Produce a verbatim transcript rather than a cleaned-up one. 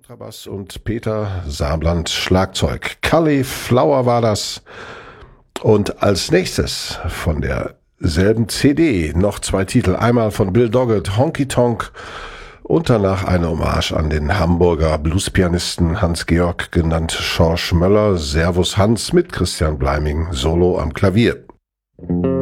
Kontrabass und Peter Samland Schlagzeug. Cauliflower war das. Und als nächstes von derselben C D noch zwei Titel. Einmal von Bill Doggett, Honky Tonk, und danach eine Hommage an den Hamburger Bluespianisten Hans-Georg, genannt Schorsch Möller, Servus Hans, mit Christian Bleiming Solo am Klavier.